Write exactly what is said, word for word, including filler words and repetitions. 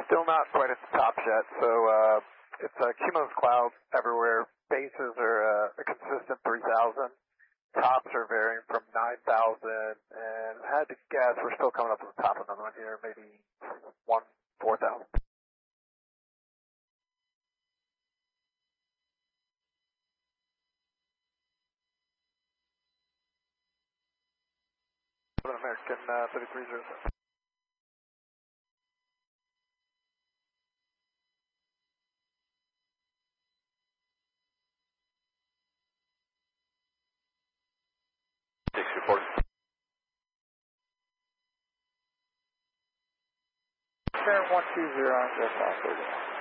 Still not quite at the top yet, so uh, it's a cumulus cloud everywhere. Bases are uh, a consistent three thousand. Tops are varying from nine thousand, and I had to guess we're still coming up to the top of another one here, maybe one four thousand. American uh, thirty-three zero seven. six report. Fair one two zero on Jeff Foster.